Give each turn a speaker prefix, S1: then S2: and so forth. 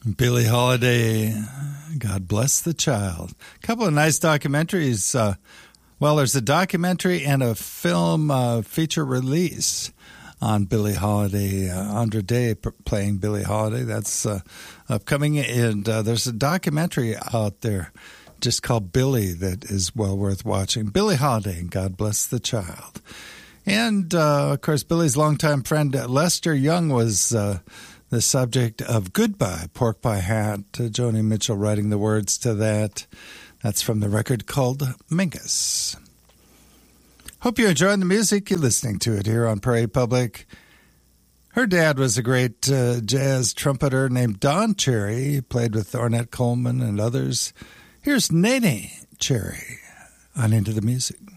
S1: Billie Holiday, God Bless the Child. A couple of nice documentaries. There's a documentary and a film feature release on Billie Holiday. Andra Day playing Billie Holiday. That's upcoming. And there's a documentary out there just called Billie that is well worth watching. Billie Holiday, God Bless the Child. And, of course, Billie's longtime friend Lester Young was the subject of Goodbye, Pork Pie Hat. Joni Mitchell writing the words to that. That's from the record called Mingus. Hope you're enjoying the music. You're listening to it here on Prairie Public. Her dad was a great jazz trumpeter named Don Cherry. He played with Ornette Coleman and others. Here's Nene Cherry on Into the Music.